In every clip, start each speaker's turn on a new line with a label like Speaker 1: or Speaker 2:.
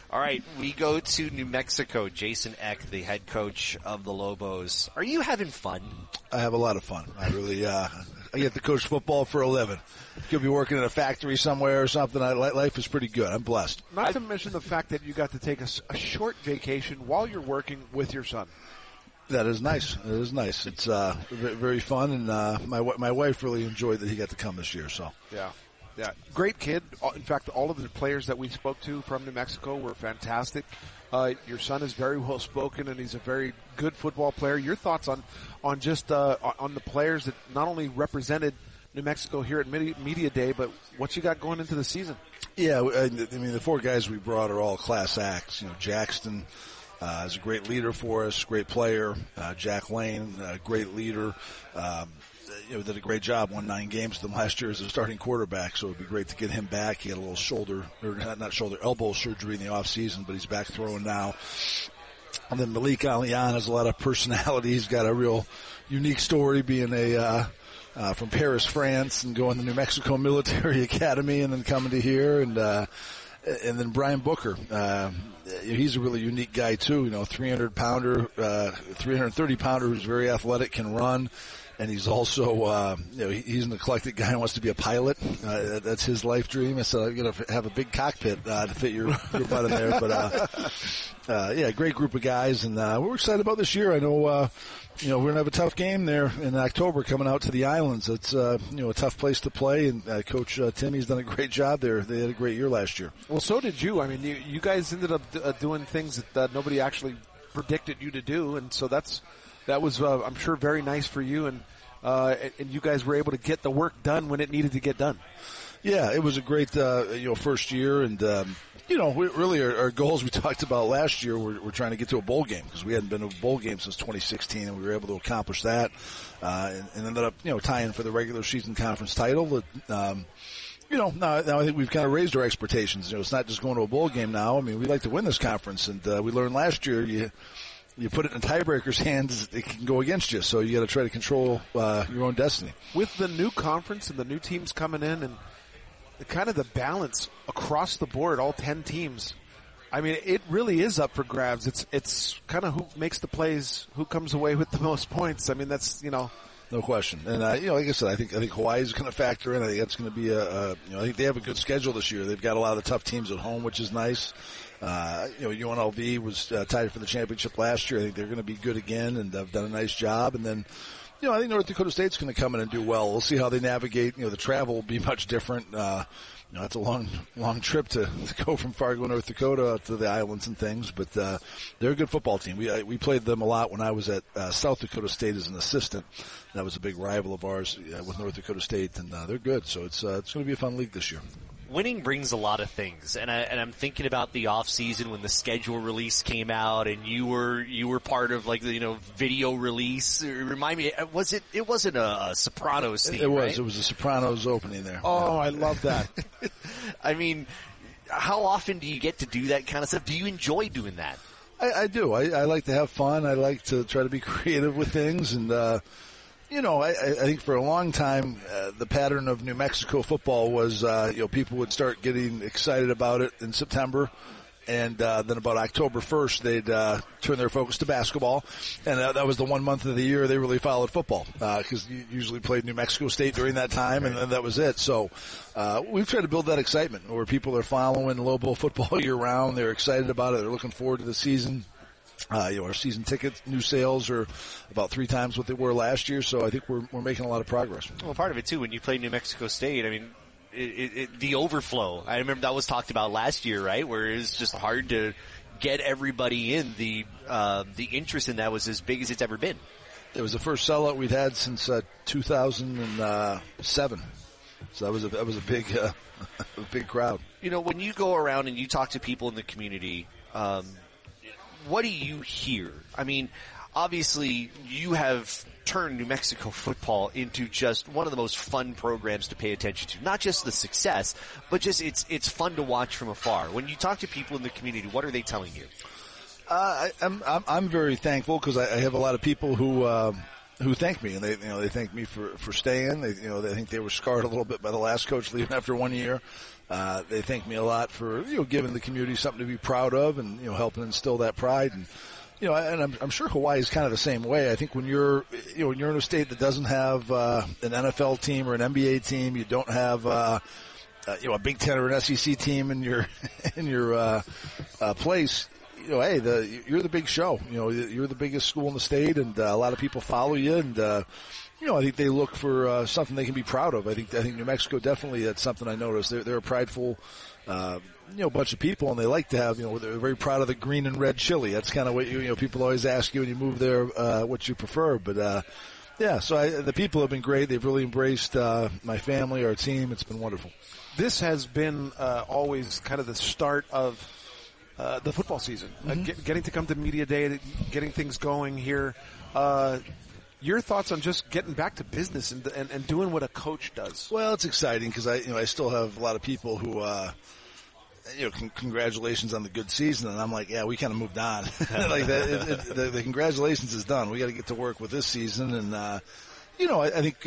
Speaker 1: All right, we go to New Mexico. Jason Eck, the head coach of the Lobos. Are you having fun?
Speaker 2: I have a lot of fun. I really, I get to coach football for a living. Could be working in a factory somewhere or something. Life is pretty good. I'm blessed.
Speaker 3: Not to mention the fact that you got to take a short vacation while you're working with your son.
Speaker 2: That is nice. It is nice. It's very fun, and my wife really enjoyed that he got to come this year. So
Speaker 3: yeah, great kid. In fact, all of the players that we spoke to from New Mexico were fantastic. Your son is very well spoken, and he's a very good football player. Your thoughts on just on the players that not only represented New Mexico here at Media Day, but what you got going into the season?
Speaker 2: Yeah, I mean the four guys we brought are all class acts. You know, Jackson is a great leader for us, great player. Jack Lane, great leader. Did a great job, won 9 games with them last year as a starting quarterback, so it would be great to get him back. He had a little elbow surgery in the off season, but he's back throwing now. And then Malik Alian has a lot of personality. He's got a real unique story, being from Paris, France, and going to New Mexico Military Academy and then coming to here. And then Brian Booker, he's a really unique guy too. 300-pounder, 330-pounder who's very athletic, can run. And he's also, he's an eclectic guy who wants to be a pilot. That's his life dream. I said, I'm going to have a big cockpit to fit your butt in there. But, great group of guys. And we're excited about this year. I know, we're going to have a tough game there in October coming out to the Islands. It's, a tough place to play. And Coach Timmy's done a great job there. They had a great year last year.
Speaker 3: Well, so did you. I mean, you guys ended up doing things that nobody actually predicted you to do. And so that was, I'm sure, very nice for you, and you guys were able to get the work done when it needed to get done.
Speaker 2: Yeah, it was a great, first year, and our goals we talked about last year we're trying to get to a bowl game because we hadn't been to a bowl game since 2016, and we were able to accomplish that, and ended up, tying for the regular season conference title. Now I think we've kind of raised our expectations. It's not just going to a bowl game now. I mean, we'd like to win this conference, and we learned last year you put it in a tiebreaker's hands, it can go against you. So you got to try to control your own destiny.
Speaker 3: With the new conference and the new teams coming in, and kind of the balance across the board, all 10 teams. I mean, it really is up for grabs. It's kind of who makes the plays, who comes away with the most points. I mean, that's No
Speaker 2: question. And, like I said, I think Hawaii is going to factor in. I think that's going to be I think they have a good schedule this year. They've got a lot of the tough teams at home, which is nice. UNLV was tied for the championship last year. I think they're going to be good again, and they've done a nice job. And then, I think North Dakota State's going to come in and do well. We'll see how they navigate. The travel will be much different. It's a long trip to go from Fargo, North Dakota to the islands and things, but they're a good football team. We played them a lot when I was at South Dakota State as an assistant. That was a big rival of ours with North Dakota State, and they're good. So it's going to be a fun league this year.
Speaker 1: Winning brings a lot of things, and I'm thinking about the off season when the schedule release came out, and you were part of video release. Remind me, it wasn't a Sopranos theme,
Speaker 2: It was.
Speaker 1: Right?
Speaker 2: It was a Sopranos opening there.
Speaker 3: Oh, I love that.
Speaker 1: I mean, how often do you get to do that kind of stuff? Do you enjoy doing that?
Speaker 2: I do. I like to have fun. I like to try to be creative with things, and I think for a long time, the pattern of New Mexico football was, people would start getting excited about it in September. And then about October 1st, they'd turn their focus to basketball. And that was the 1 month of the year they really followed football, because you usually played New Mexico State during that time, and then that was it. So we've tried to build that excitement where people are following Lobo football year-round. They're excited about it. They're looking forward to the season. Our season tickets, new sales are about 3 times what they were last year, so I think we're making a lot of progress.
Speaker 1: Well, part of it, too, when you played New Mexico State, I mean, the overflow. I remember that was talked about last year, right, where it was just hard to get everybody in. The interest in that was as big as it's ever been.
Speaker 2: It was the first sellout we'd had since 2007. So that was a big crowd.
Speaker 1: When you go around and you talk to people in the community, what do you hear? I mean, obviously you have turned New Mexico football into just one of the most fun programs to pay attention to. Not just the success, but just it's fun to watch from afar. When you talk to people in the community, what are they telling you?
Speaker 2: I'm very thankful because I have a lot of people who thank me, and they thank me for staying. They think they were scarred a little bit by the last coach leaving after 1 year. They thank me a lot for, giving the community something to be proud of and, helping instill that pride. And, and I'm sure Hawaii is kind of the same way. I think when you're in a state that doesn't have, an NFL team or an NBA team, you don't have, a Big Ten or an SEC team in your, place, hey, you're the big show. You're the biggest school in the state, and a lot of people follow you. And I think they look for something they can be proud of. I think New Mexico definitely. That's something I noticed. They're a prideful, bunch of people, and they like to have. They're very proud of the green and red chili. That's kind of what people always ask you when you move there, what you prefer. But yeah, so the people have been great. They've really embraced my family, our team. It's been wonderful.
Speaker 3: This has been always kind of the start of the football season. Getting to come to Media Day, getting things going here. Your thoughts on just getting back to business and doing what a coach does? Well,
Speaker 2: it's exciting because I still have a lot of people who congratulations on the good season, and I'm like, yeah, we kind of moved on. Like that, the congratulations is done. We got to get to work with this season, and I think.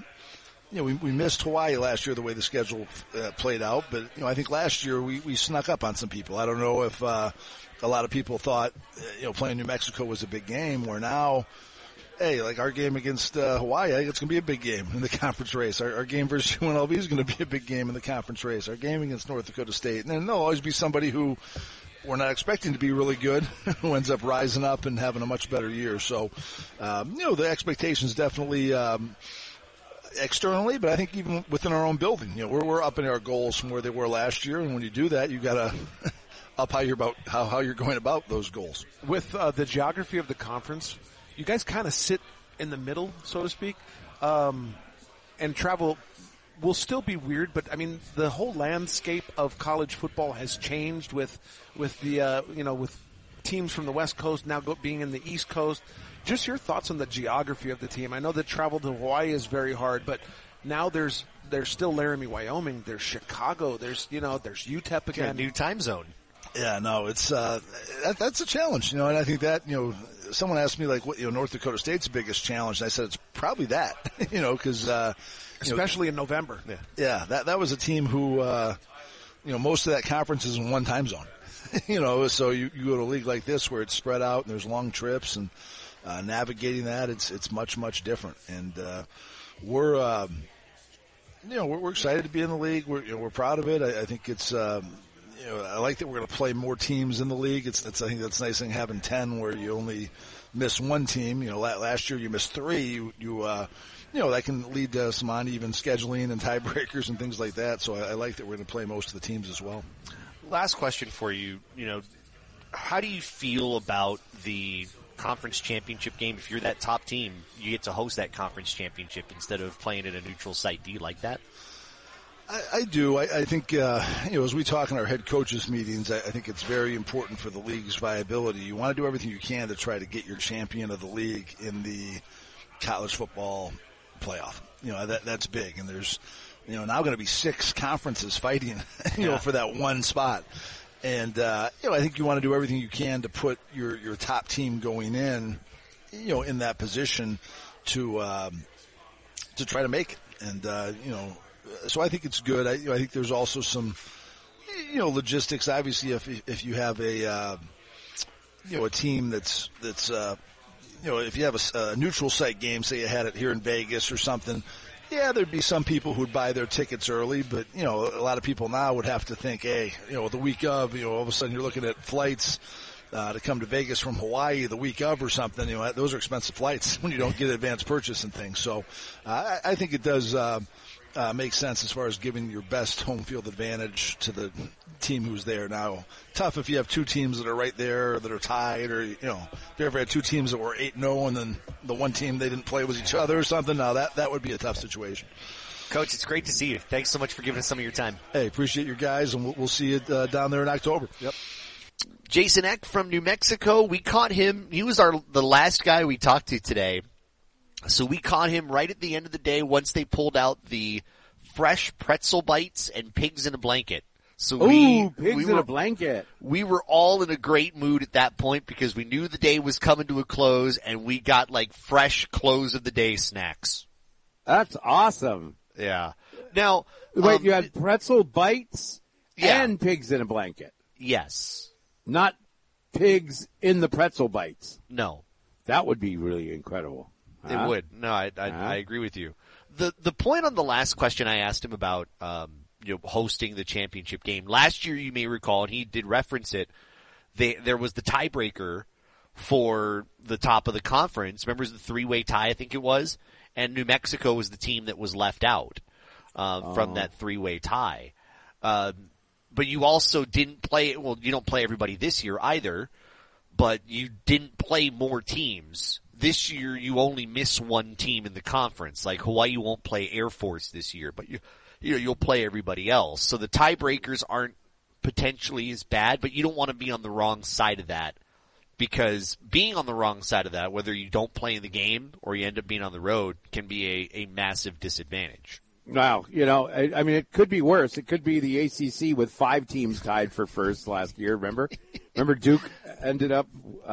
Speaker 2: We missed Hawaii last year the way the schedule played out, but I think last year we snuck up on some people. I don't know if a lot of people thought playing New Mexico was a big game. Where now, hey, like our game against Hawaii, I think it's going to be a big game in the conference race. Our game versus UNLV is going to be a big game in the conference race. Our game against North Dakota State, and then there'll always be somebody who we're not expecting to be really good who ends up rising up and having a much better year. So, the expectations definitely. Externally, but I think even within our own building, we're upping our goals from where they were last year, and when you do that, you got to up how you're going about those goals.
Speaker 3: With the geography of the conference, you guys kind of sit in the middle, so to speak, and travel will still be weird. But I mean, the whole landscape of college football has changed with the with teams from the West Coast now being in the East Coast. Just your thoughts on the geography of the team. I know that travel to Hawaii is very hard, but now there's still Laramie, Wyoming. There's Chicago. There's UTEP again.
Speaker 1: Yeah, new time zone.
Speaker 2: Yeah, no, it's that's a challenge, and I think that someone asked me like what North Dakota State's biggest challenge, and I said it's probably that, because
Speaker 3: especially in November.
Speaker 2: Yeah, that was a team who most of that conference is in one time zone, so you go to a league like this where it's spread out and there's long trips and. Navigating that, it's much, much different. And, we're excited to be in the league. We're proud of it. I think it's, I like that we're going to play more teams in the league. I think that's a nice thing having 10 where you only miss one team. Last year you missed 3. That can lead to some uneven scheduling and tiebreakers and things like that. So I like that we're going to play most of the teams as well.
Speaker 1: Last question for you. How do you feel about the conference championship game? If you're that top team, you get to host that conference championship instead of playing at a neutral site. Do you like that?
Speaker 2: I do. I think, as we talk in our head coaches meetings, I think it's very important for the league's viability. You want to do everything you can to try to get your champion of the league in the college football playoff. That's big. And there's, now going to be 6 conferences fighting, for that one spot. And, I think you want to do everything you can to put your top team going in, in that position to try to make it. And, so I think it's good. I think there's also some, logistics. Obviously, if you have a team that's if you have a neutral site game, say you had it here in Vegas or something, yeah, there'd be some people who'd buy their tickets early, but, a lot of people now would have to think, hey, the week of, all of a sudden you're looking at flights to come to Vegas from Hawaii the week of or something. Those are expensive flights when you don't get advance purchase and things. So I think it does make sense as far as giving your best home field advantage to the team who's there. Now, tough if you have 2 teams that are right there that are tied, or, if you ever had 2 teams that were 8-0 and then the one team they didn't play was each other or something. Now that would be a tough situation.
Speaker 1: Coach, it's great to see you. Thanks so much for giving us some of your time.
Speaker 2: Hey, appreciate you guys, and we'll see you down there in October.
Speaker 1: Yep. Jason Eck from New Mexico. We caught him. He was the last guy we talked to today. So we caught him right at the end of the day once they pulled out the fresh pretzel bites and pigs in a blanket. So
Speaker 4: pigs in a blanket.
Speaker 1: We were all in a great mood at that point because we knew the day was coming to a close, and we got like fresh close of the day snacks.
Speaker 4: That's awesome.
Speaker 1: Yeah. Now,
Speaker 4: Wait, you had pretzel bites
Speaker 1: Yeah.
Speaker 4: and pigs in a blanket.
Speaker 1: yes.
Speaker 4: Not pigs in the pretzel bites.
Speaker 1: No.
Speaker 4: That would be really incredible.
Speaker 1: It would. No, I agree with you. The point on the last question I asked him about, hosting the championship game last year, you may recall, and he did reference it. There was the tiebreaker for the top of the conference. Remember, it was the 3-way tie, I think it was, and New Mexico was the team that was left out from that 3-way tie. But you also didn't play. Well, you don't play everybody this year either, but you didn't play more teams. This year, you only miss one team in the conference. Like Hawaii won't play Air Force this year, but you'll play everybody else. So the tiebreakers aren't potentially as bad, but you don't want to be on the wrong side of that, because being on the wrong side of that, whether you don't play in the game or you end up being on the road, can be a massive disadvantage.
Speaker 4: Wow, I mean, it could be worse. It could be the ACC with 5 teams tied for first last year. Remember Duke ended up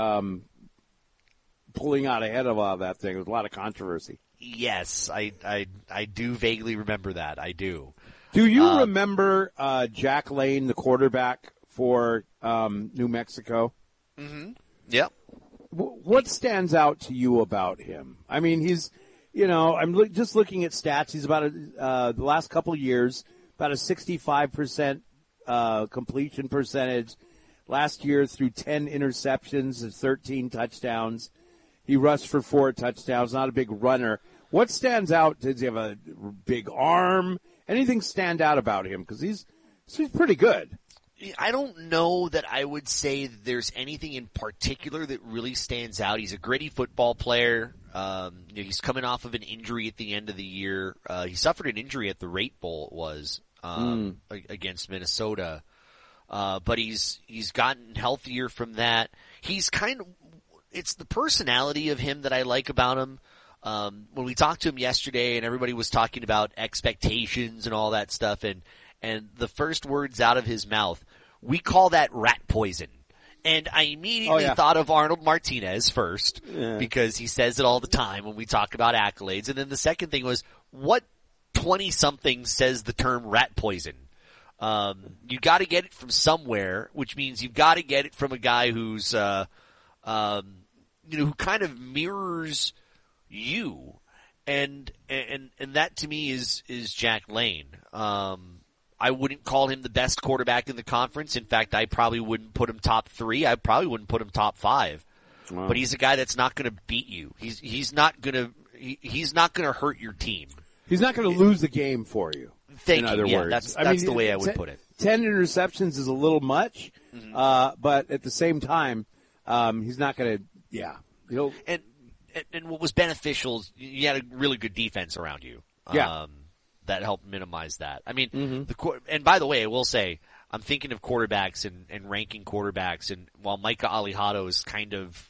Speaker 4: pulling out ahead of all that thing. There was a lot of controversy.
Speaker 1: Yes, I do vaguely remember that. I do.
Speaker 4: Do you remember Jack Lane, the quarterback for New Mexico?
Speaker 1: Mm-hmm. Yep.
Speaker 4: What stands out to you about him? I mean, he's, I'm just looking at stats. He's about the last couple of years, about a 65% completion percentage. Last year, through 10 interceptions and 13 touchdowns. He rushed for 4 touchdowns, not a big runner. What stands out? Does he have a big arm? Anything stand out about him? Because he's pretty good.
Speaker 1: I don't know that I would say that there's anything in particular that really stands out. He's a gritty football player. He's coming off of an injury at the end of the year. He suffered an injury at the Rate Bowl, it was, against Minnesota. But he's gotten healthier from that. He's it's the personality of him that I like about him. When we talked to him yesterday and everybody was talking about expectations and all that stuff, and the first words out of his mouth, we call that rat poison. And I immediately thought of Arnold Martinez first, because he says it all the time when we talk about accolades. And then the second thing was, what 20-something says the term rat poison? You gotta get it from somewhere, which means you've gotta get it from a guy who's, who kind of mirrors you. And that to me is Jack Lane. I wouldn't call him the best quarterback in the conference. In fact, I probably wouldn't put him top 3. I probably wouldn't put him top 5. Wow. But he's a guy that's not going to beat you. He's not going to hurt your team.
Speaker 4: He's not going to lose the game for you.
Speaker 1: Thank
Speaker 4: in
Speaker 1: you.
Speaker 4: other words.
Speaker 1: That's the way I would put it.
Speaker 4: 10 interceptions is a little much, but at the same time, he's not going to. Yeah,
Speaker 1: and what was beneficial is you had a really good defense around you. That helped minimize that. I mean, and by the way, I will say, I'm thinking of quarterbacks and ranking quarterbacks, and while Micah Alejado is kind of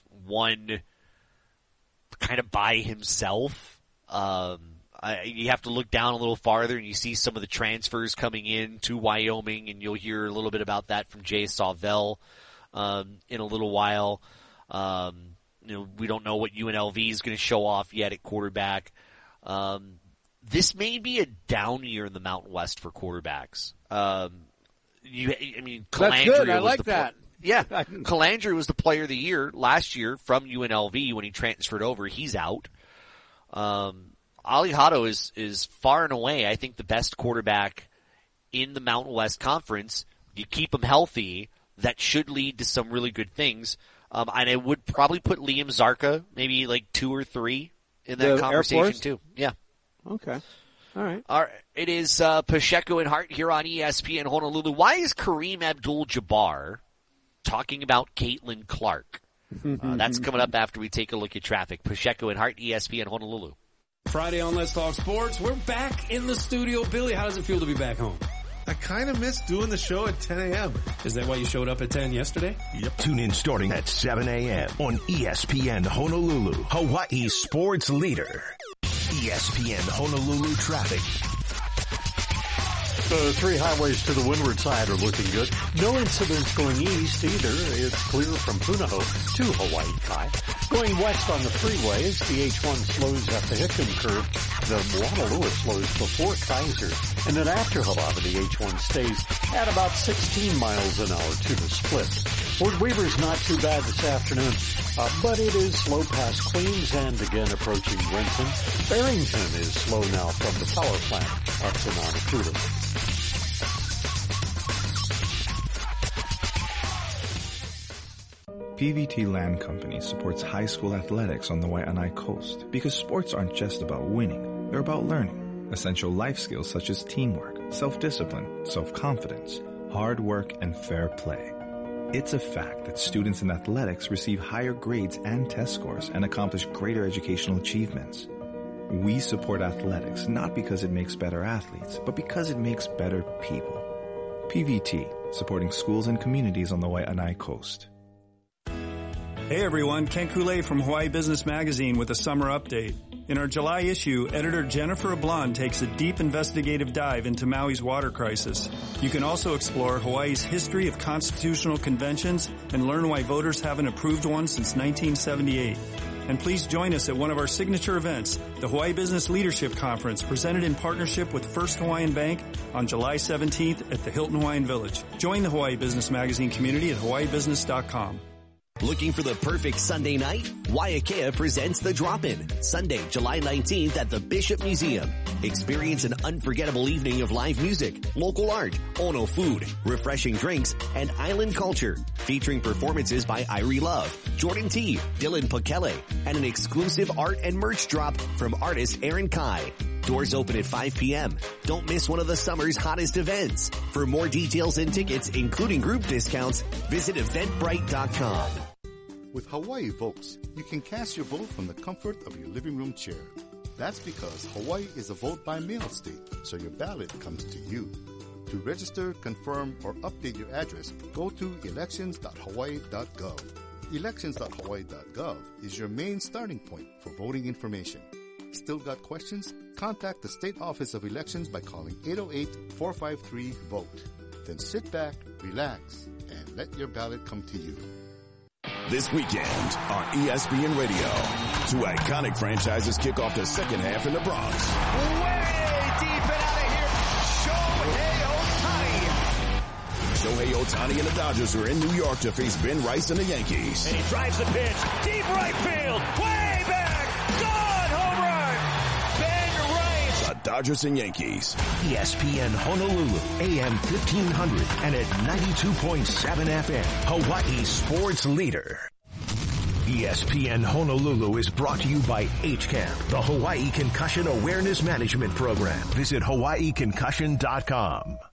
Speaker 1: by himself, you have to look down a little farther and you see some of the transfers coming in to Wyoming, and you'll hear a little bit about that from Jay Sauvel in a little while. We don't know what UNLV is going to show off yet at quarterback. This may be a down year in the Mountain West for quarterbacks. Calandria
Speaker 4: That's good. I like that.
Speaker 1: Calandria was the player of the year last year from UNLV when he transferred over. He's out. Alejado is far and away, I think, the best quarterback in the Mountain West Conference. You keep him healthy, that should lead to some really good things. And I would probably put Liam Zarka maybe like 2 or 3 in that conversation too. Yeah.
Speaker 4: Okay. All right.
Speaker 1: It is Pacheco and Hart here on ESPN Honolulu. Why is Kareem Abdul-Jabbar talking about Caitlin Clark? That's coming up after we take a look at traffic. Pacheco and Hart, ESPN Honolulu.
Speaker 5: Friday on Let's Talk Sports. We're back in the studio. Billy, how does it feel to be back home?
Speaker 6: I kind of miss doing the show at 10 a.m.
Speaker 5: Is that why you showed up at 10 yesterday?
Speaker 6: Yep.
Speaker 7: Tune in starting at 7 a.m. on ESPN Honolulu, Hawaii's sports leader. ESPN Honolulu traffic.
Speaker 8: The three highways to the windward side are looking good. No incidents going east either. It's clear from Punahou to Hawaii Kai. Going west on the freeways, the H1 slows at the Hickam curve. The Moana-Lua slows before Kaiser. And then after Halava, the H1 stays at about 16 miles an hour to the split. Fort Weaver's not too bad this afternoon, but it is slow past Queens and again approaching Renton. Barrington is slow now from the power plant up to Nanakula.
Speaker 9: PVT Land Company supports high school athletics on the Waianae Coast because sports aren't just about winning, they're about learning essential life skills such as teamwork, self-discipline, self-confidence, hard work, and fair play. It's a fact that students in athletics receive higher grades and test scores and accomplish greater educational achievements. We support athletics not because it makes better athletes, but because it makes better people. PVT, supporting schools and communities on the Waianae Coast.
Speaker 10: Hey everyone, Ken Koulé from Hawaii Business Magazine with a summer update. In our July issue, editor Jennifer Ablon takes a deep investigative dive into Maui's water crisis. You can also explore Hawaii's history of constitutional conventions and learn why voters haven't approved one since 1978. And please join us at one of our signature events, the Hawaii Business Leadership Conference, presented in partnership with First Hawaiian Bank on July 17th at the Hilton Hawaiian Village. Join the Hawaii Business Magazine community at hawaiibusiness.com.
Speaker 11: Looking for the perfect Sunday night? Waiakea presents The Drop-In, Sunday, July 19th at the Bishop Museum. Experience an unforgettable evening of live music, local art, Ono food, refreshing drinks, and island culture, featuring performances by Irie Love, Jordan T, Dylan Pekele, and an exclusive art and merch drop from artist Aaron Kai. Doors open at 5 p.m. Don't miss one of the summer's hottest events. For more details and tickets, including group discounts, visit Eventbrite.com.
Speaker 12: With Hawaii Votes, you can cast your vote from the comfort of your living room chair. That's because Hawaii is a vote-by-mail state, so your ballot comes to you. To register, confirm, or update your address, go to elections.hawaii.gov. Elections.hawaii.gov is your main starting point for voting information. Still got questions? Contact the State Office of Elections by calling 808-453-VOTE. Then sit back, relax, and let your ballot come to you.
Speaker 13: This weekend on ESPN Radio, two iconic franchises kick off the second half in the Bronx.
Speaker 14: Way deep and out of here, Shohei Ohtani.
Speaker 13: Shohei Ohtani and the Dodgers are in New York to face Ben Rice and the Yankees.
Speaker 14: And he drives the pitch, deep right field, way back, gone, home run, Ben Rice.
Speaker 13: The Dodgers and Yankees.
Speaker 7: ESPN Honolulu, AM 1500 and at 92.7 FM, Hawaii sports leader. ESPN Honolulu is brought to you by HCAM, the Hawaii Concussion Awareness Management Program. Visit hawaiiconcussion.com.